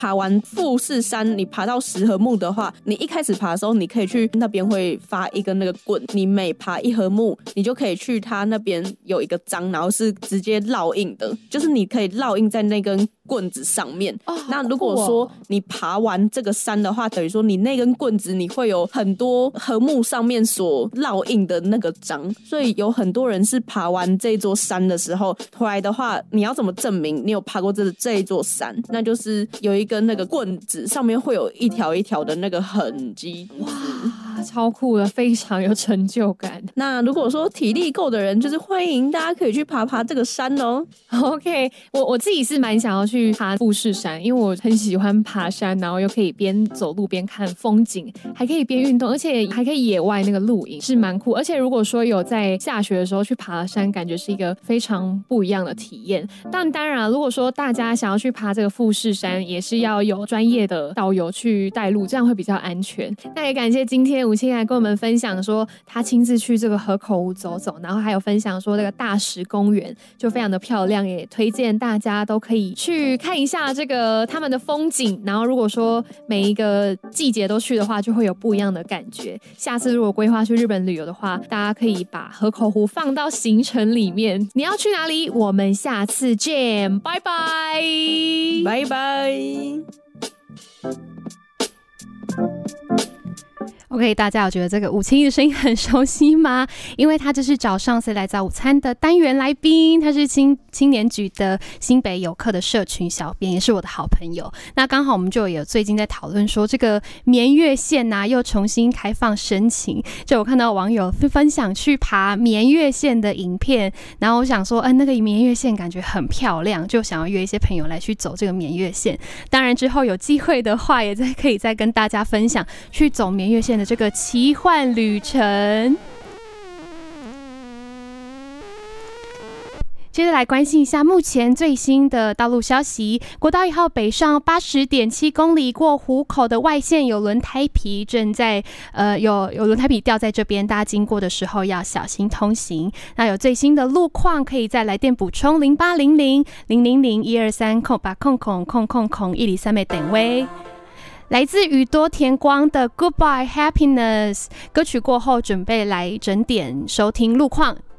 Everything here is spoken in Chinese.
爬完富士山，你爬到石河木的话，你一开始爬的时候，你可以去那边会发一根那个棍，你每爬一河木，你就可以去它那边有一个章，然后是直接烙印的，就是你可以烙印在那根棍子上面。那如果说你爬完这个山的话，等于说你那根棍子你会有很多河木上面所烙印的那个章，所以有很多人是爬完这座山的时候回来的话，你要怎么证明你有爬过这一座山？那就是有一根那个棍子上面会有一条一条的那个痕迹。 哇，超酷的，非常有成就感。 那如果说体力够的人，就是欢迎大家可以去爬这个山哦。 OK， 我自己是蛮想要去爬富士山，因为我很喜欢爬山，然后又可以边走路边看风景，还可以边运动，而且还可以野外那个露营，是蛮酷。而且如果说有在下雪的时候去爬山，感觉是一个非常不一样的体验。但当然，如果说大家想要去爬这个富士山，也是要有专业的导游去带路，这样会比较安全。那也感谢今天吴清来跟我们分享说他亲自去这个河口湖走走，然后还有分享说这个大石公园就非常的漂亮，也推荐大家都可以去看一下这个他们的风景。然后如果说每一个季节都去的话，就会有不一样的感觉。下次如果规划去日本旅游的话，大家可以把河口湖放到行程里面。你要去哪里？我们下次见，拜拜， 拜拜。 OK， 大家有觉得这个吴清义的声音很熟悉吗？因为他就是找上谁来早午餐的单元来宾，他是青年局的新北有课的社群小编，也是我的好朋友。那刚好我们就有最近在讨论说这个绵月线啊又重新开放申请，就我看到网友分享去爬绵月线的影片，然后我想说那个绵月线感觉很漂亮，就想要约一些朋友来去走这个绵月线。当然之后有机会的话也可以再跟大家分享去走绵月线的这个奇幻旅程。接着来关心一下目前最新的道路消息。国道1号北上80.7公里过湖口的外线有轮胎皮正在有轮胎皮掉在这边，大家经过的时候要小心通行。那有最新的路况可以再来电补充0800-000-123-800-103的电话。来自宇多田光的 Goodbye Happiness 歌曲过后，准备来整点收听路况。